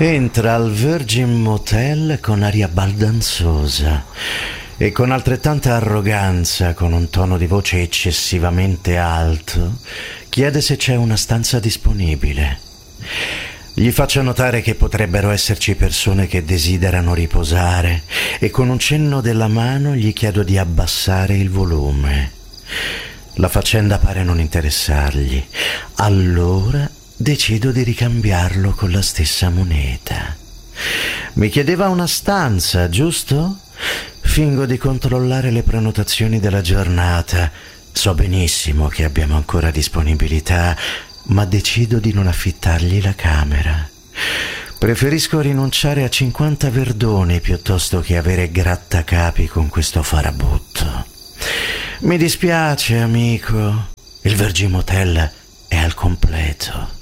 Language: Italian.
Entra al Virgin Motel con aria baldanzosa e con altrettanta arroganza, con un tono di voce eccessivamente alto, chiede se c'è una stanza disponibile. Gli faccio notare che potrebbero esserci persone che desiderano riposare e con un cenno della mano gli chiedo di abbassare il volume. La faccenda pare non interessargli. Allora decido di ricambiarlo con la stessa moneta. Mi chiedeva una stanza, giusto? Fingo di controllare le prenotazioni della giornata. So benissimo che abbiamo ancora disponibilità, ma decido di non affittargli la camera. Preferisco rinunciare a 50 verdoni piuttosto che avere grattacapi con questo farabutto. Mi dispiace, amico. Il Virgin Motel è al completo.